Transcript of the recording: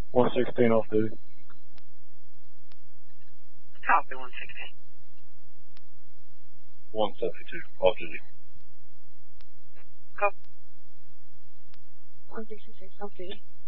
116 off duty. Copy, 116. 172 off duty. Copy. 166 off duty.